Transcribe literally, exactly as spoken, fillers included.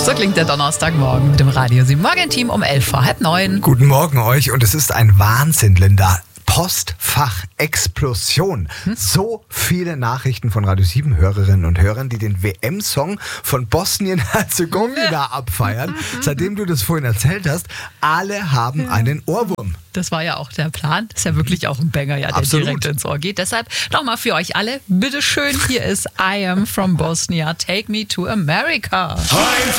So klingt der Donnerstagmorgen mit dem Radio sieben Morgenteam um elf vor halb neun. Guten Morgen euch und es ist ein Wahnsinn, Linda. Postfach-Explosion. Hm? So viele Nachrichten von Radio sieben Hörerinnen und Hörern, die den W M-Song von Bosnien-Herzegowina abfeiern. Seitdem du das vorhin erzählt hast, alle haben ja. einen Ohrwurm. Das war ja auch der Plan. Das ist ja wirklich auch ein Banger, ja, der Absolut. direkt ins Ohr geht. Deshalb nochmal für euch alle, bitteschön, hier ist I Am from Bosnia, Take Me to America.